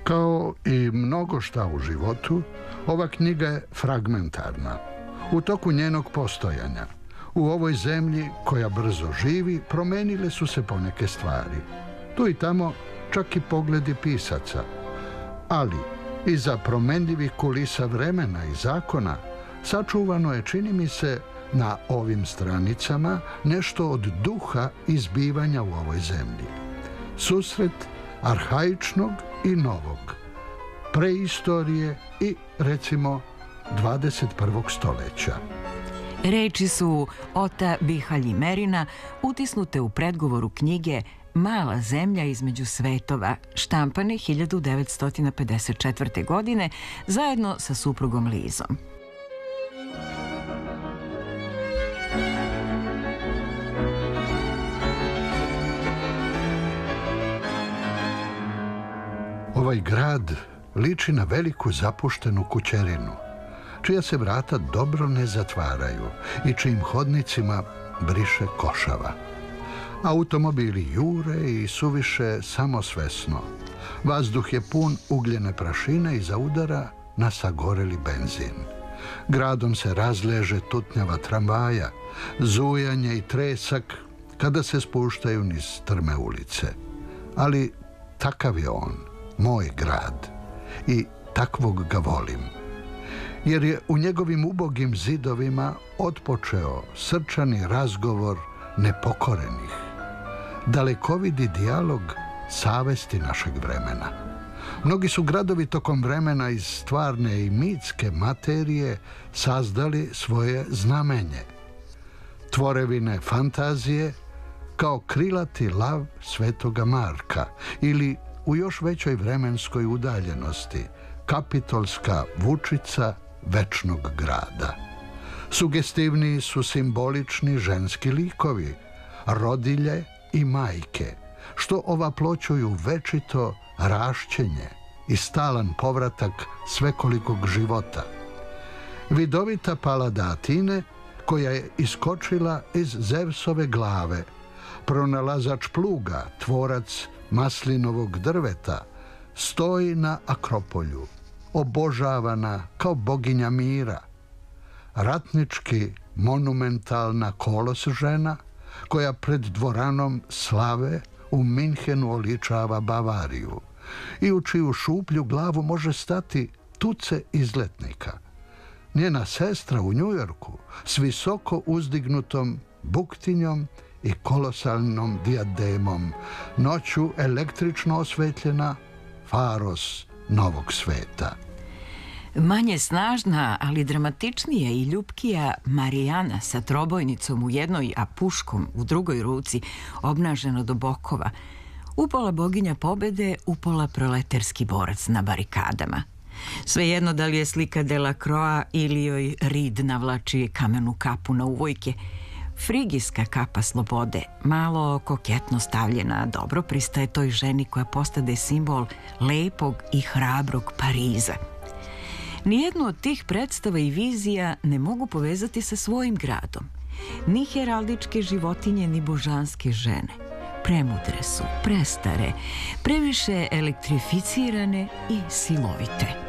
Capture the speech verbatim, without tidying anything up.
Kao i mnogo šta u životu, ova knjiga je fragmentarna. U toku njenog postojanja, u ovoj zemlji koja brzo živi, promenile su se poneke stvari. Tu i tamo čak i pogledi pisaca. Ali iza promenljivih kulisa vremena i zakona sačuvano je, čini mi se, na ovim stranicama nešto od duha izbivanja u ovoj zemlji. Susret arhaičnog i novog, preistorije i, recimo, dvadeset prvog stoljeća. Reči su Ota Bihaljimerina utisnute u predgovoru knjige Mala zemlja između svetova, štampane hiljadu devetsto pedeset četvrte. godine zajedno sa suprugom Lizom. Ovaj grad liči na veliku zapuštenu kućerinu, čija se vrata dobro ne zatvaraju i čijim hodnicima briše košava. Automobili jure i suviše samosvesno. Vazduh je pun ugljene prašine i zaudara na sagoreli benzin. Gradom se razleže tutnjava tramvaja, zujanje i tresak kada se spuštaju niz strme ulice. Ali takav je on, moj grad, i takvog ga volim. Jer je u njegovim ubogim zidovima otpočeo srčani razgovor nepokorenih, dalekovidi dijalog savesti našeg vremena. Mnogi su gradovi tokom vremena iz stvarne i mitske materije sazdali svoje znamenje. Tvorevine fantazije kao krilati lav Svetoga Marka ili u još većoj vremenskoj udaljenosti kapitolska vučica večnog grada. Sugestivniji su simbolični ženski likovi, rodilje i majke, što ovaploćuju večito rašćenje i stalan povratak svekolikog života. Vidovita palada Atine, koja je iskočila iz Zevsove glave, pronalazač pluga, tvorac maslinovog drveta, stoji na Akropolju, obožavana kao boginja mira. Ratnički monumentalna kolos žena, koja pred dvoranom slave u Minhenu oličava Bavariju i u čiju šuplju glavu može stati tuce izletnika. Njena sestra u Njujorku s visoko uzdignutom buktinjom i kolosalnom dijademom, noću električno osvetljena Faros novog sveta. Manje snažna, ali dramatičnija i ljubkija Marijana sa trobojnicom u jednoj, a puškom u drugoj ruci, obnaženo do bokova, upola boginja pobede, upola proleterski borac na barikadama. Svejedno da li je slika Delacroix ili joj Reed navlači kamenu kapu na uvojke, frigijska kapa slobode, malo koketno stavljena, dobro pristaje toj ženi koja postade simbol lepog i hrabrog Pariza. Nijednu od tih predstava i vizija ne mogu povezati sa svojim gradom. Ni heraldičke životinje, ni božanske žene. Premudre su, prestare, previše elektrificirane i silovite.